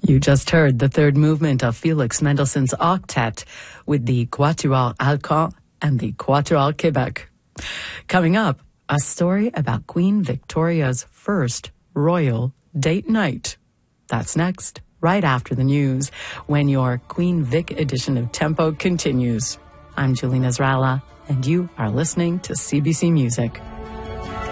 You just heard the third movement of Felix Mendelssohn's Octet with the Quatuor Alcan and the Quatuor Québec. Coming up, a story about Queen Victoria's first royal date night. That's next, right after the news, when your Queen Vic edition of Tempo continues. I'm Julie Nasrallah, and you are listening to CBC Music.